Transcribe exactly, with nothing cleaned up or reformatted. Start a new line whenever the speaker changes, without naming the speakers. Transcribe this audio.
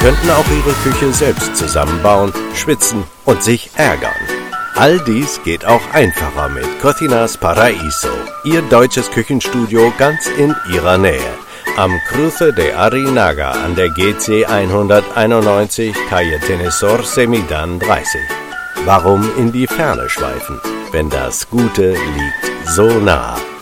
könnten auch ihre Küche selbst zusammenbauen, schwitzen und sich ärgern. All dies geht auch einfacher mit Cocinas Paraíso, ihr deutsches Küchenstudio ganz in ihrer Nähe. Am Cruce de Arinaga an der G C hunderteinundneunzig, Calle Tenesor Semidan dreißig. Warum in die Ferne schweifen, wenn das Gute liegt so nah?